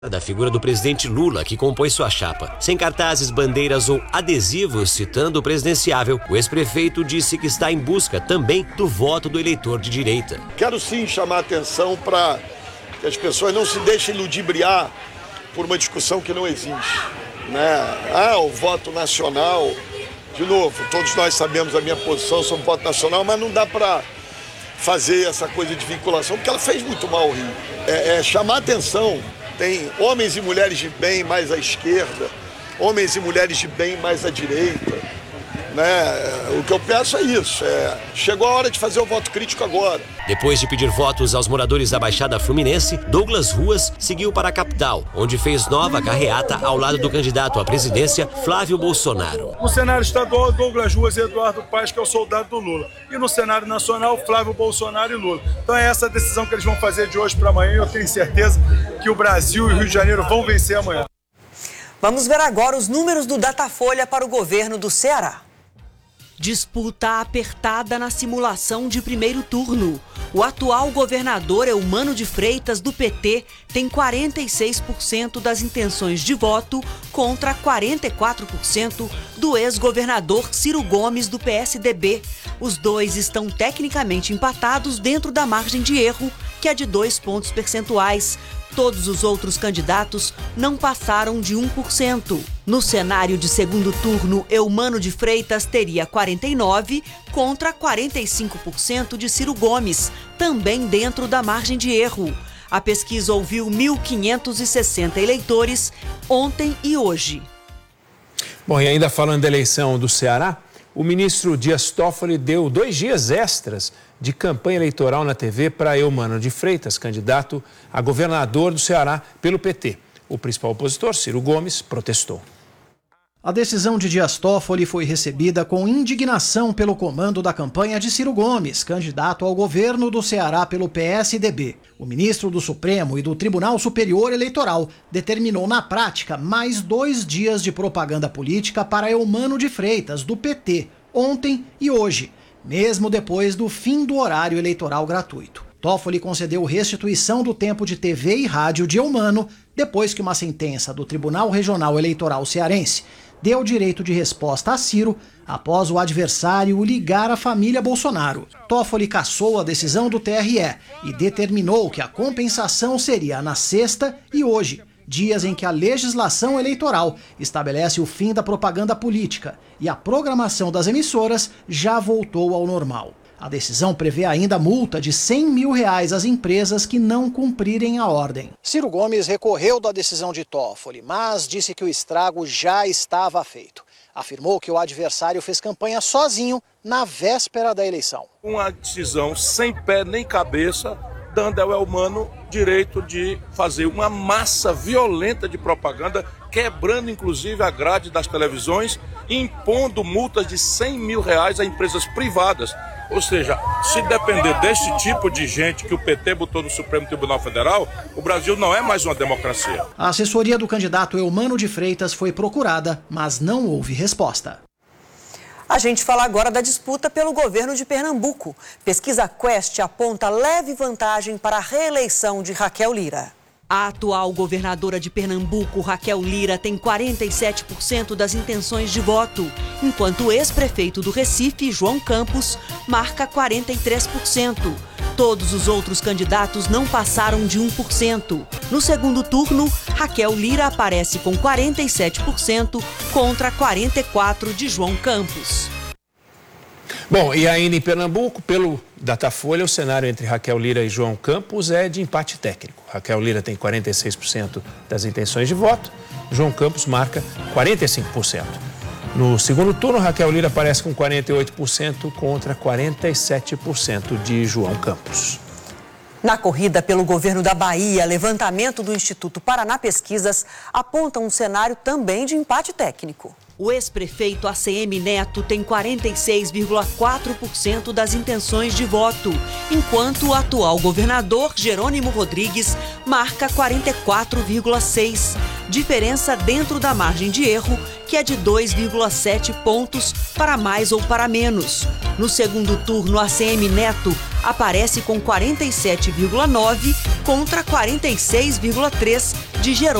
Da figura do presidente Lula, que compõe sua chapa. Sem cartazes, bandeiras ou adesivos citando o presidenciável, o ex-prefeito disse que está em busca também do voto do eleitor de direita. Quero sim chamar a atenção para que as pessoas não se deixem ludibriar por uma discussão que não existe, né? O voto nacional, de novo, todos nós sabemos a minha posição sobre o voto nacional, mas não dá para fazer essa coisa de vinculação, porque ela fez muito mal ao Rio. Chamar a atenção. Tem homens e mulheres de bem mais à esquerda, homens e mulheres de bem mais à direita, né? O que eu peço é isso, chegou a hora de fazer o voto crítico agora. Depois de pedir votos aos moradores da Baixada Fluminense, Douglas Ruas seguiu para a capital, onde fez nova carreata ao lado do candidato à presidência, Flávio Bolsonaro. No cenário estadual, Douglas Ruas e Eduardo Paes, que é o soldado do Lula. E no cenário nacional, Flávio Bolsonaro e Lula. Então é essa a decisão que eles vão fazer de hoje para amanhã e eu tenho certeza que o Brasil e o Rio de Janeiro vão vencer amanhã. Vamos ver agora os números do Datafolha para o governo do Ceará. Disputa apertada na simulação de primeiro turno. O atual governador Eumano de Freitas, do PT, tem 46% das intenções de voto contra 44% do ex-governador Ciro Gomes, do PSDB. Os dois estão tecnicamente empatados dentro da margem de erro, que é de 2 pontos percentuais. Todos os outros candidatos não passaram de 1%. No cenário de segundo turno, Eumano de Freitas teria 49% contra 45% de Ciro Gomes, também dentro da margem de erro. A pesquisa ouviu 1.560 eleitores ontem e hoje. Bom, e ainda falando da eleição do Ceará, o ministro Dias Toffoli deu 2 dias extras de campanha eleitoral na TV para Eumano de Freitas, candidato a governador do Ceará pelo PT. O principal opositor, Ciro Gomes, protestou. A decisão de Dias Toffoli foi recebida com indignação pelo comando da campanha de Ciro Gomes, candidato ao governo do Ceará pelo PSDB. O ministro do Supremo e do Tribunal Superior Eleitoral determinou na prática mais 2 dias de propaganda política para Eumano de Freitas, do PT, ontem e hoje, mesmo depois do fim do horário eleitoral gratuito. Toffoli concedeu restituição do tempo de TV e rádio de Eumano depois que uma sentença do Tribunal Regional Eleitoral Cearense deu direito de resposta a Ciro após o adversário ligar a família Bolsonaro. Toffoli cassou a decisão do TRE e determinou que a compensação seria na sexta e hoje, dias em que a legislação eleitoral estabelece o fim da propaganda política e a programação das emissoras já voltou ao normal. A decisão prevê ainda multa de R$100 mil às empresas que não cumprirem a ordem. Ciro Gomes recorreu da decisão de Toffoli, mas disse que o estrago já estava feito. Afirmou que o adversário fez campanha sozinho na véspera da eleição. Uma decisão sem pé nem cabeça, dando ao Eumano direito de fazer uma massa violenta de propaganda, quebrando inclusive a grade das televisões, impondo multas de R$100 mil a empresas privadas. Ou seja, se depender desse tipo de gente que o PT botou no Supremo Tribunal Federal, o Brasil não é mais uma democracia. A assessoria do candidato Eumano de Freitas foi procurada, mas não houve resposta. A gente fala agora da disputa pelo governo de Pernambuco. Pesquisa Quest aponta leve vantagem para a reeleição de Raquel Lira. A atual governadora de Pernambuco, Raquel Lira, tem 47% das intenções de voto, enquanto o ex-prefeito do Recife, João Campos, marca 43%. Todos os outros candidatos não passaram de 1%. No segundo turno, Raquel Lira aparece com 47% contra 44% de João Campos. Bom, e ainda em Pernambuco, pelo Datafolha, o cenário entre Raquel Lira e João Campos é de empate técnico. Raquel Lira tem 46% das intenções de voto, João Campos marca 45%. No segundo turno, Raquel Lira aparece com 48% contra 47% de João Campos. Na corrida pelo governo da Bahia, levantamento do Instituto Paraná Pesquisas aponta um cenário também de empate técnico. O ex-prefeito ACM Neto tem 46,4% das intenções de voto, enquanto o atual governador Jerônimo Rodrigues marca 44,6%. diferença dentro da margem de erro, que é de 2,7 pontos para mais ou para menos. No segundo turno, ACM Neto aparece com 47,9 contra 46,3 de Jerônimo